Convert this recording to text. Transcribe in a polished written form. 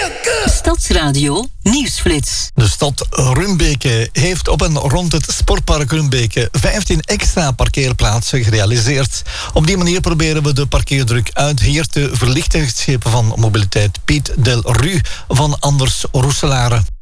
Stadsradio Nieuwsflits. De stad Rumbeke heeft op en rond het sportpark Rumbeke 15 extra parkeerplaatsen gerealiseerd. Op die manier proberen we de parkeerdruk uit hier te verlichten, schepen van Mobiliteit Piet Del Ru van Anders Roeselare.